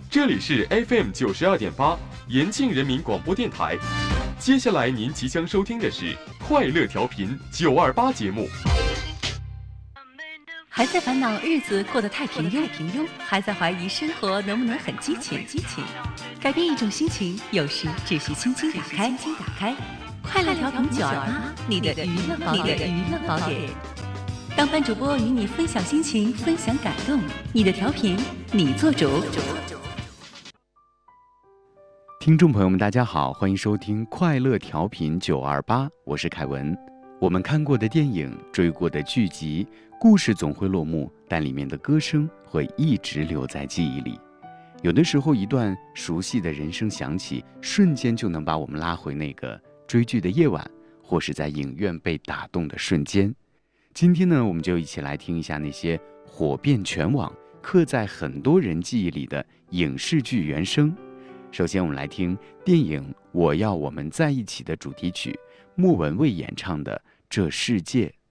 这里是 FM92.8 延庆人民广播电台。接下来您即将收听的是快乐调频928节目。 还在烦恼日子过得太平庸，还在怀疑生活能不能很激情。改变一种心情，有时只需轻轻打开。快乐调频928，你的娱乐宝典。当班主播与你分享心情，分享感动，你的调频你做主。 听众朋友们大家好，欢迎收听快乐调频928，我是凯文。我们看过的电影，追过的剧集，故事总会落幕，但里面的歌声会一直留在记忆里。有的时候一段熟悉的人声响起，瞬间就能把我们拉回那个追剧的夜晚，或是在影院被打动的瞬间。今天呢，我们就一起来听一下那些火遍全网、刻在很多人记忆里的影视剧原声。首先我们来听电影《我要我们在一起》的主题曲，莫文蔚演唱的《这世界